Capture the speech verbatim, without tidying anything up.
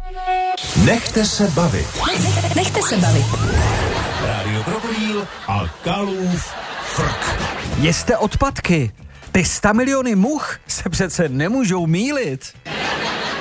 Nechte se bavit. Nechte se bavit. Rádio Krokodýl a Kalův frk. Jeste odpadky. Ty sta miliony much se přece nemůžou mýlit.